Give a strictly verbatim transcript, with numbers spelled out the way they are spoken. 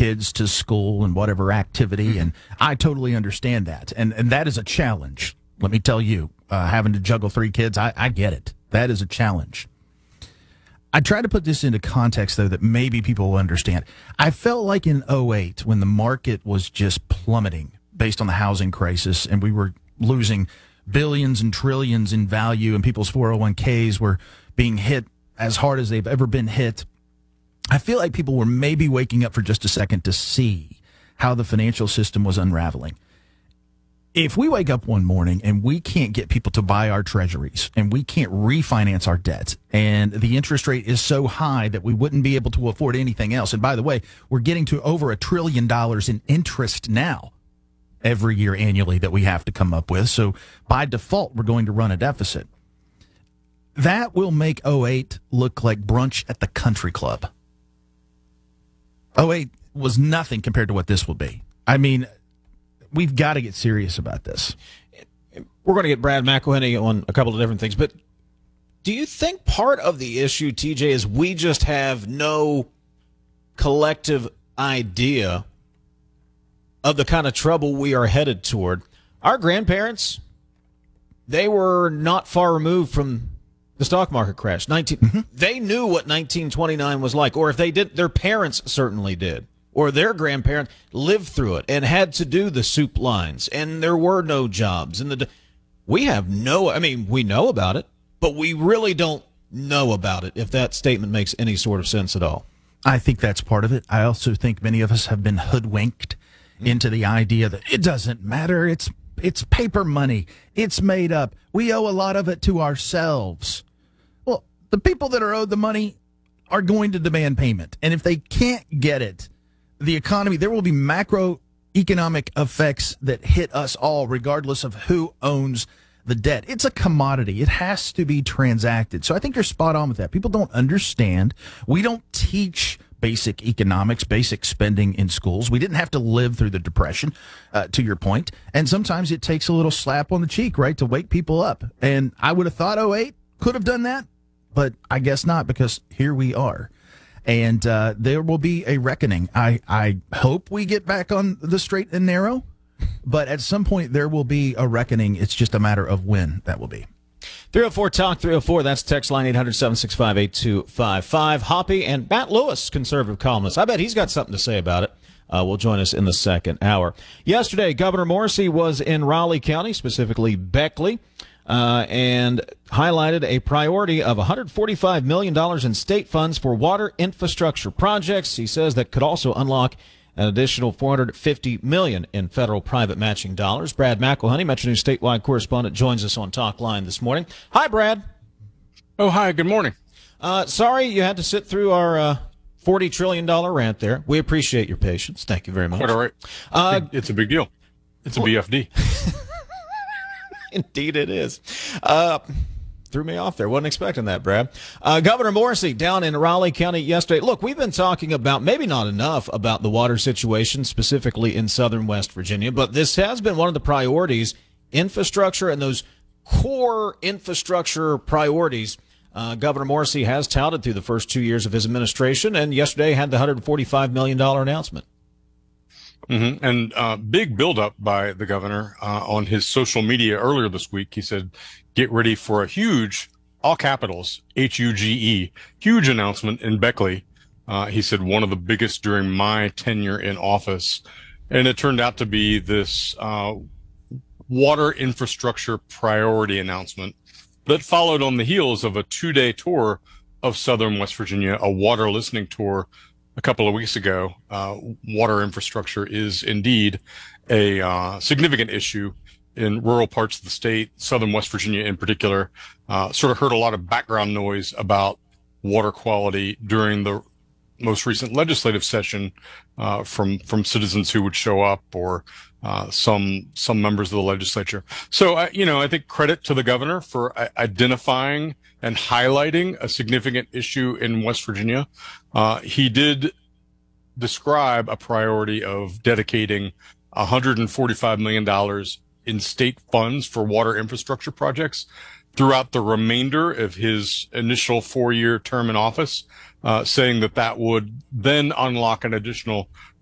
kids to school and whatever activity, and I totally understand that. And, and that is a challenge. Let me tell you, uh, having to juggle three kids, I, I get it. That is a challenge. I try to put this into context, though, that maybe people will understand. I felt like in oh eight, when the market was just plummeting based on the housing crisis, and we were losing billions and trillions in value, and people's four oh one k's were being hit as hard as they've ever been hit. I feel like people were maybe waking up for just a second to see how the financial system was unraveling. If we wake up one morning and we can't get people to buy our treasuries and we can't refinance our debt and the interest rate is so high that we wouldn't be able to afford anything else. And by the way, we're getting to over a trillion dollars in interest now every year annually that we have to come up with. So by default, we're going to run a deficit. That will make oh eight look like brunch at the country club. oh eight was nothing compared to what this will be. I mean, we've got to get serious about this. We're going to get Brad McElhenney on a couple of different things, but do you think part of the issue, T J, is we just have no collective idea of the kind of trouble we are headed toward? Our grandparents, they were not far removed from the stock market crash. nineteen Mm-hmm. They knew what nineteen twenty-nine was like, or if they did, their parents certainly did. Or their grandparents lived through it and had to do the soup lines, and there were no jobs. And the we have no, I mean, we know about it, but we really don't know about it, if that statement makes any sort of sense at all. I think that's part of it. I also think many of us have been hoodwinked mm-hmm. into the idea that it doesn't matter. It's it's paper money. It's made up. We owe a lot of it to ourselves. Well, the people that are owed the money are going to demand payment. And if they can't get it, the economy, there will be macroeconomic effects that hit us all, regardless of who owns the debt. It's a commodity. It has to be transacted. So I think you're spot on with that. People don't understand. We don't teach basic economics, basic spending in schools. We didn't have to live through the Depression, uh, to your point. And sometimes it takes a little slap on the cheek, right, to wake people up. And I would have thought oh eight could have done that, but I guess not, because here we are. And uh, there will be a reckoning. I, I hope we get back on the straight and narrow, but at some point there will be a reckoning. It's just a matter of when that will be. three oh four talk three oh four. That's text line eight hundred, seven six five, eight two five five. Hoppy and Matt Lewis, conservative columnist. I bet he's got something to say about it. Uh, will join us in the second hour. Yesterday, Governor Morrisey was in Raleigh County, specifically Beckley, Uh, and highlighted a priority of one hundred forty-five million dollars in state funds for water infrastructure projects. He says that could also unlock an additional four hundred fifty million dollars in federal private matching dollars. Brad McElhenney, Metro News statewide correspondent, joins us on Talk Line this morning. Hi, Brad. Oh, hi. Good morning. Uh, sorry you had to sit through our uh, forty trillion dollars rant there. We appreciate your patience. Thank you very much. Quite all right. Uh, it's a big deal. It's a B F D. Indeed it is. Uh, threw me off there. Wasn't expecting that, Brad. Uh, Governor Morrisey down in Raleigh County yesterday. Look, we've been talking about, maybe not enough, about the water situation, specifically in southern West Virginia, but this has been one of the priorities, infrastructure and those core infrastructure priorities. Uh, Governor Morrisey has touted through the first two years of his administration, and yesterday had the one hundred forty-five million dollars announcement. Mm-hmm. And uh, big buildup by the governor uh, on his social media earlier this week. He said, get ready for a huge, all capitals, H U G E, huge announcement in Beckley. Uh, he said, one of the biggest during my tenure in office. And it turned out to be this uh, water infrastructure priority announcement that followed on the heels of a two-day tour of southern West Virginia, a water listening tour a couple of weeks ago. Uh, water infrastructure is indeed a uh, significant issue in rural parts of the state, southern West Virginia in particular. Uh, sort of heard a lot of background noise about water quality during the most recent legislative session uh, from from citizens who would show up, or uh, some some members of the legislature. So, uh, you know, I think credit to the governor for uh, identifying and highlighting a significant issue in West Virginia. Uh, he did describe a priority of dedicating one hundred forty-five million dollars in state funds for water infrastructure projects throughout the remainder of his initial four-year term in office, uh, saying that that would then unlock an additional